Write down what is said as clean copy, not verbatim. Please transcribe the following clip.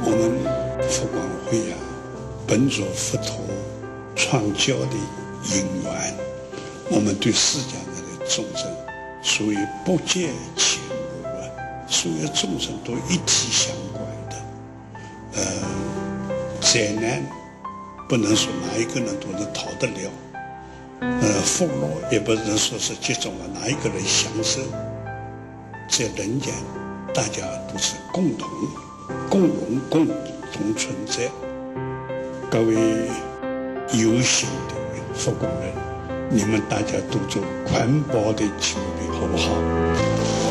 我们佛光会啊，本着佛陀传教的因缘，我们对世间的众生属于不见前无啊，所有众生都一体相关的。灾难不能说哪一个人都能逃得了，福乐也不能说是集中了哪一个人享受。在人间，大家都是共荣、共同存在。各位有心的佛光人，你们大家都做环保的处理，好不好？